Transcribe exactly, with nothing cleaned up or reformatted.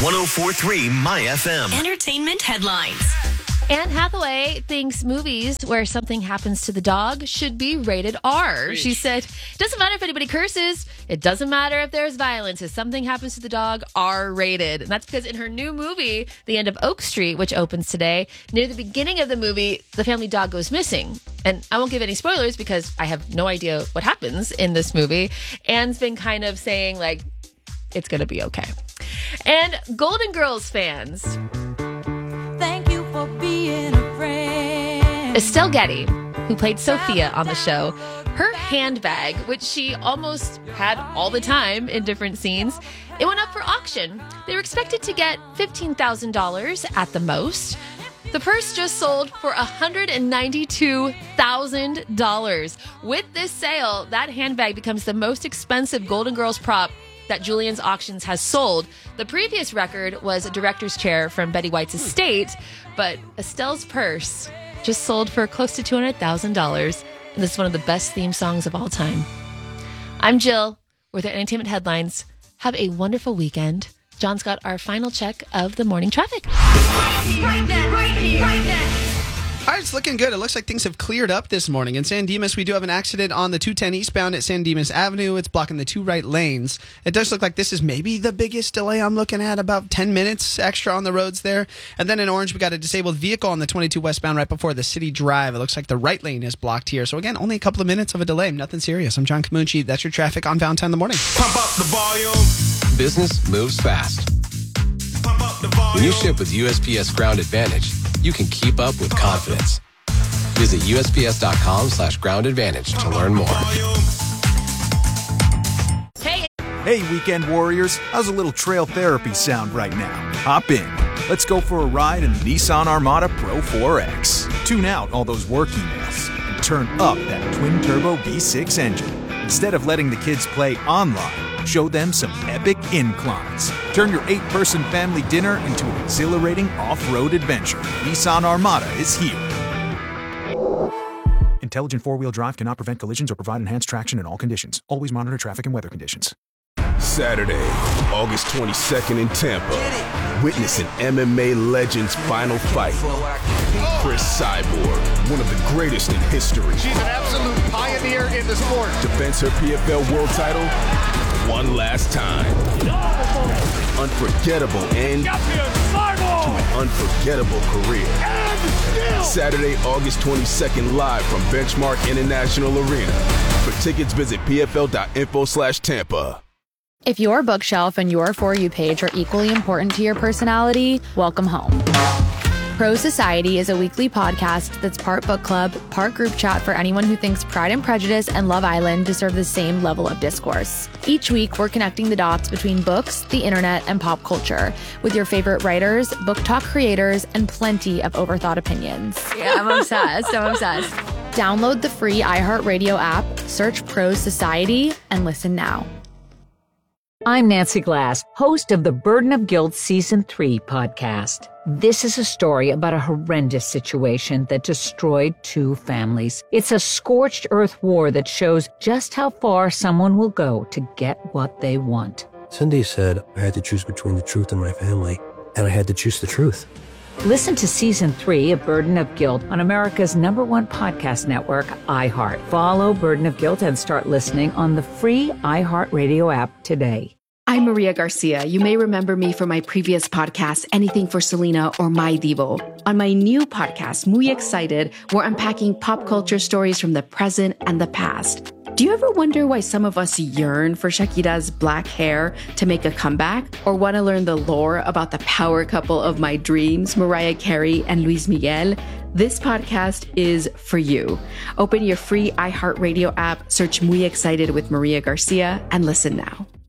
one oh four point three My F M. Entertainment headlines. Anne Hathaway thinks movies where something happens to the dog should be rated R. Preach. She said, it doesn't matter if anybody curses. It doesn't matter if there's violence. If something happens to the dog, R rated. And that's because in her new movie, The End of Oak Street, which opens today, near the beginning of the movie, the family dog goes missing. And I won't give any spoilers because I have no idea what happens in this movie. Anne's been kind of saying, like, it's going to be okay. And Golden Girls fans... Thank you for being a friend. Estelle Getty, who played Sophia on the show, her handbag, which she almost had all the time in different scenes, it went up for auction. They were expected to get fifteen thousand dollars at the most. The purse just sold for one hundred ninety-two thousand dollars. With this sale, that handbag becomes the most expensive Golden Girls prop that Julian's Auctions has sold. The previous record was a director's chair from Betty White's estate, but Estelle's purse just sold for close to two hundred thousand dollars, and this is one of the best theme songs of all time. I'm Jill with the Entertainment Headlines. Have a wonderful weekend. John's got our final check of the morning traffic. Right then, right here, right then. All right, it's looking good. It looks like things have cleared up this morning. In San Dimas, we do have an accident on the two ten eastbound at San Dimas Avenue. It's blocking the two right lanes. It does look like this is maybe the biggest delay I'm looking at, about ten minutes extra on the roads there. And then in Orange, we got a disabled vehicle on the twenty-two westbound right before the City Drive. It looks like the right lane is blocked here. So again, only a couple of minutes of a delay. Nothing serious. I'm John Camucci. That's your traffic on Valentine in the Morning. Pump up the volume. Business moves fast. Pump up the volume. When you ship with U S P S Ground Advantage, you can keep up with confidence. Visit U S P S dot com slash ground advantage to learn more. Hey, Hey, weekend warriors. How's a little trail therapy sound right now? Hop in. Let's go for a ride in the Nissan Armada Pro four X. Tune out all those work emails and turn up that twin-turbo V six engine. Instead of letting the kids play online, show them some epic inclines. Turn your eight-person family dinner into an exhilarating off-road adventure. Nissan Armada is here. Intelligent four-wheel drive cannot prevent collisions or provide enhanced traction in all conditions. Always monitor traffic and weather conditions. Saturday, August twenty-second in Tampa. Witness an M M A legend's final fight. Chris Cyborg, one of the greatest in history. She's an absolute pioneer in the sport. Defends her P F L world title one last time. Unforgettable end to an unforgettable career. Saturday, August twenty-second, live from Benchmark International Arena. For tickets, visit pfl.info slash Tampa. If your bookshelf and your For You page are equally important to your personality, welcome home. Pro Society is a weekly podcast that's part book club, part group chat for anyone who thinks Pride and Prejudice and Love Island deserve the same level of discourse. Each week, we're connecting the dots between books, the internet, and pop culture with your favorite writers, book talk creators, and plenty of overthought opinions. Yeah, I'm obsessed. I'm obsessed. Download the free iHeartRadio app, search Pro Society, and listen now. I'm Nancy Glass, host of the Burden of Guilt Season three podcast. This is a story about a horrendous situation that destroyed two families. It's a scorched earth war that shows just how far someone will go to get what they want. Cindy said I had to choose between the truth and my family, and I had to choose the truth. Listen to Season three of Burden of Guilt on America's number one podcast network, iHeart. Follow Burden of Guilt and start listening on the free iHeartRadio app today. I'm Maria Garcia. You may remember me from my previous podcast, Anything for Selena or My Divo. On my new podcast, Muy Excited, we're unpacking pop culture stories from the present and the past. Do you ever wonder why some of us yearn for Shakira's black hair to make a comeback? Or want to learn the lore about the power couple of my dreams, Mariah Carey and Luis Miguel? This podcast is for you. Open your free iHeartRadio app, search Muy Excited with Maria Garcia, and listen now.